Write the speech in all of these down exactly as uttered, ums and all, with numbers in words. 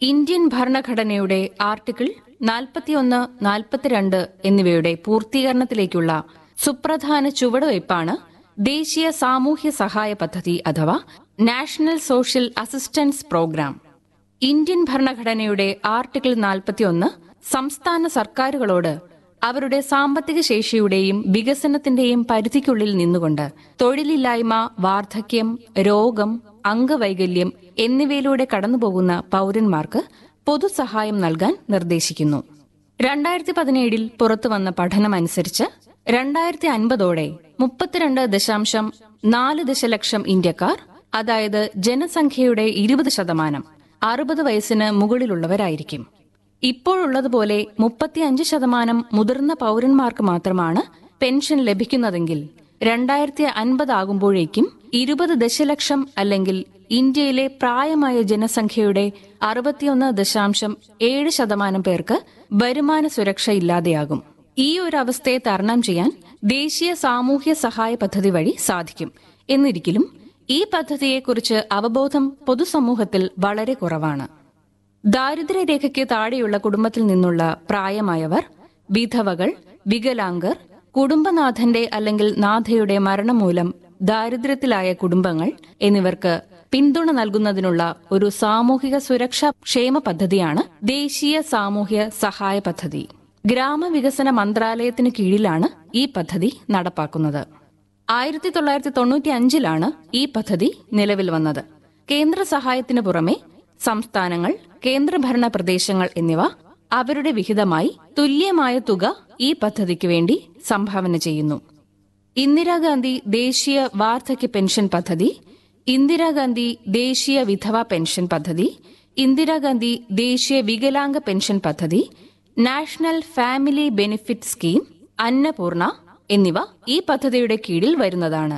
Indian ഭരണഘടനയുടെ article നാൽപ്പത്തിയൊന്ന്, നാൽപ്പത്തിരണ്ട് എന്നിവയുടെ പൂർത്തീകരണത്തിലേക്കുള്ള സുപ്രധാന ചുവടുവയ്പ്പാണ് ദേശീയ സാമൂഹ്യ സഹായ പദ്ധതി അഥവാ national social assistance programme. Indian ഭരണഘടനയുടെ ആർട്ടിക്കിൾ നാൽപ്പത്തിയൊന്ന് സംസ്ഥാന സർക്കാരുകളോട് അവരുടെ സാമ്പത്തിക ശേഷിയുടെയും വികസനത്തിന്റെയും പരിധിക്കുള്ളിൽ നിന്നുകൊണ്ട് തൊഴിലില്ലായ്മ, വാർദ്ധക്യം, രോഗം, അംഗവൈകല്യം എന്നിവയിലൂടെ കടന്നുപോകുന്ന പൌരന്മാർക്ക് പൊതുസഹായം നൽകാൻ നിർദ്ദേശിക്കുന്നു. രണ്ടായിരത്തി പതിനേഴിൽ പുറത്തുവന്ന പഠനമനുസരിച്ച് രണ്ടായിരത്തി അൻപതോടെ മുപ്പത്തിരണ്ട് ദശാംശം നാല് ദശലക്ഷം ഇന്ത്യക്കാർ, അതായത് ജനസംഖ്യയുടെ ഇരുപത് ശതമാനം അറുപത് വയസ്സിന് മുകളിലുള്ളവരായിരിക്കും. ഇപ്പോഴുള്ളതുപോലെ മുപ്പത്തിയഞ്ച് ശതമാനം മുതിർന്ന പൌരന്മാർക്ക് മാത്രമാണ് പെൻഷൻ ലഭിക്കുന്നതെങ്കിൽ രണ്ടായിരത്തി അൻപതാകുമ്പോഴേക്കും ഇരുപത് ദശലക്ഷം അല്ലെങ്കിൽ ഇന്ത്യയിലെ പ്രായമായ ജനസംഖ്യയുടെ അറുപത്തിയൊന്ന് ദശാംശം ഏഴ് ശതമാനം പേർക്ക് വരുമാന സുരക്ഷ ഇല്ലാതെയാകും. ഈ ഒരു അവസ്ഥയെ തരണം ചെയ്യാൻ ദേശീയ സാമൂഹ്യ സഹായ പദ്ധതി വഴി സാധിക്കും. എന്നിരിക്കലും ഈ പദ്ധതിയെക്കുറിച്ച് അവബോധം പൊതുസമൂഹത്തിൽ വളരെ കുറവാണ്. ദാരിദ്ര്യരേഖയ്ക്ക് താഴെയുള്ള കുടുംബത്തിൽ നിന്നുള്ള പ്രായമായവർ, വിധവകൾ, വികലാംഗർ, കുടുംബനാഥന്റെ അല്ലെങ്കിൽ നാഥയുടെ മരണം മൂലം ദാരിദ്ര്യത്തിലായ കുടുംബങ്ങൾ എന്നിവർക്ക് പിന്തുണ നൽകുന്നതിനുള്ള ഒരു സാമൂഹിക സുരക്ഷാ ക്ഷേമ പദ്ധതിയാണ് ദേശീയ സാമൂഹ്യ സഹായ പദ്ധതി. ഗ്രാമവികസന മന്ത്രാലയത്തിന് കീഴിലാണ് ഈ പദ്ധതി നടപ്പാക്കുന്നത്. ആയിരത്തി തൊള്ളായിരത്തി തൊണ്ണൂറ്റി അഞ്ചിലാണ് ഈ പദ്ധതി നിലവിൽ വന്നത്. കേന്ദ്ര സഹായത്തിന് പുറമെ സംസ്ഥാനങ്ങൾ, കേന്ദ്രഭരണ പ്രദേശങ്ങൾ എന്നിവ അവരുടെ വിഹിതമായി തുല്യമായ തുക ഈ പദ്ധതിക്ക് വേണ്ടി സംഭാവന ചെയ്യുന്നു. ഇന്ദിരാഗാന്ധി ദേശീയ വാർദ്ധക്യ പെൻഷൻ പദ്ധതി, ഇന്ദിരാഗാന്ധി ദേശീയ വിധവ പെൻഷൻ പദ്ധതി, ഇന്ദിരാഗാന്ധി ദേശീയ വികലാംഗ പെൻഷൻ പദ്ധതി, national family benefit scheme, Annapurna എന്നിവ ഈ പദ്ധതിയുടെ കീഴിൽ വരുന്നതാണ്.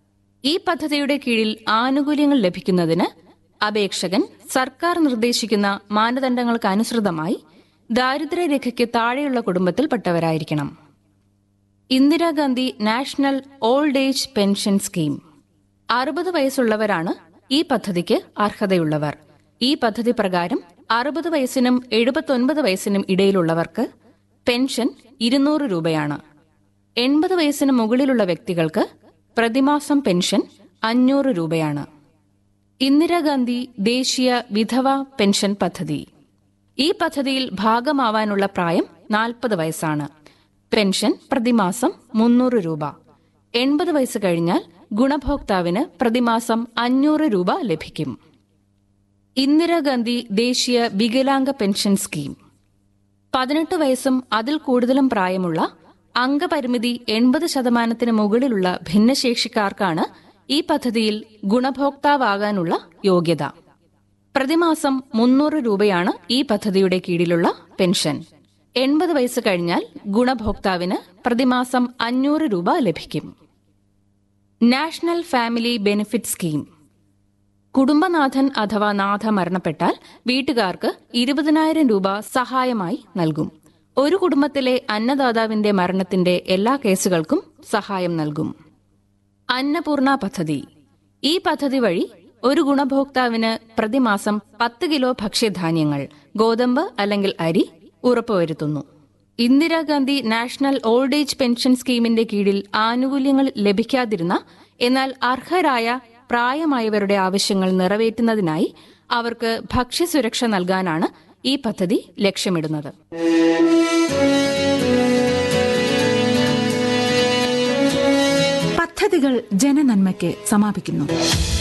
ഈ പദ്ധതിയുടെ കീഴിൽ ആനുകൂല്യങ്ങൾ ലഭിക്കുന്നതിന് അപേക്ഷകൻ സർക്കാർ നിർദ്ദേശിക്കുന്ന മാനദണ്ഡങ്ങൾക്ക് അനുസൃതമായി ദാരിദ്ര്യരേഖയ്ക്ക് താഴെയുള്ള കുടുംബത്തിൽപ്പെട്ടവരായിരിക്കണം. Indira Gandhi national old age pension scheme. അറുപത് വയസ്സുള്ളവരാണ് ഈ പദ്ധതിക്ക് അർഹതയുള്ളവർ. ഈ പദ്ധതി പ്രകാരം അറുപത് വയസ്സിനും എഴുപത്തൊൻപത് വയസ്സിനും ഇടയിലുള്ളവർക്ക് പെൻഷൻ ഇരുന്നൂറ് രൂപയാണ്. എൺപത് വയസ്സിന് മുകളിലുള്ള വ്യക്തികൾക്ക് പ്രതിമാസം പെൻഷൻ അഞ്ഞൂറ് രൂപയാണ്. ഇന്ദിരാഗാന്ധി ദേശീയ വിധവ പെൻഷൻ പദ്ധതി. ഈ പദ്ധതിയിൽ ഭാഗമാവാനുള്ള പ്രായം നാൽപ്പത് വയസ്സാണ്. പെൻഷൻ പ്രതിമാസം മുന്നൂറ് രൂപ. എൺപത് വയസ്സ് കഴിഞ്ഞാൽ ഗുണഭോക്താവിന് പ്രതിമാസം അഞ്ഞൂറ് രൂപ ലഭിക്കും. ഇന്ദിരാഗാന്ധി ദേശീയ വികലാംഗ പെൻഷൻ സ്കീം. പതിനെട്ട് വയസ്സും അതിൽ കൂടുതലും പ്രായമുള്ള, അംഗപരിമിതി എൺപത് ശതമാനത്തിന് മുകളിലുള്ള ഭിന്നശേഷിക്കാർക്കാണ് ഈ പദ്ധതിയിൽ ഗുണഭോക്താവാകാനുള്ള യോഗ്യത. പ്രതിമാസം മുന്നൂറ് രൂപയാണ് ഈ പദ്ധതിയുടെ കീഴിലുള്ള പെൻഷൻ. എൺപത് വയസ്സ് കഴിഞ്ഞാൽ ഗുണഭോക്താവിന് പ്രതിമാസം അഞ്ഞൂറ് രൂപ ലഭിക്കും. National family benefit scheme. കുടുംബനാഥൻ അഥവാ നാഥ മരണപ്പെട്ടാൽ വീട്ടുകാർക്ക് ഇരുപതിനായിരം രൂപ സഹായമായി നൽകും. ഒരു കുടുംബത്തിലെ അന്നദാതാവിന്റെ മരണത്തിന്റെ എല്ലാ കേസുകൾക്കും സഹായം നൽകും. അന്നപൂർണ പദ്ധതി. ഈ പദ്ധതി വഴി ഒരു ഗുണഭോക്താവിന് പ്രതിമാസം പത്ത് കിലോ ഭക്ഷ്യധാന്യങ്ങൾ, ഗോതമ്പ് അല്ലെങ്കിൽ അരി ഉറപ്പുവരുത്തുന്നു. Indira Gandhi national old age pension സ്കീമിന്റെ കീഴിൽ ആനുകൂല്യങ്ങൾ ലഭിക്കാതിരുന്ന എന്നാൽ അർഹരായ പ്രായമായവരുടെ ആവശ്യങ്ങൾ നിറവേറ്റുന്നതിനായി അവർക്ക് ഭക്ഷ്യസുരക്ഷ നൽകാനാണ് ഈ പദ്ധതി ലക്ഷ്യമിടുന്നത്. പദ്ധതികൾ ജനനന്മയ്ക്ക് സമാപിക്കുന്നു.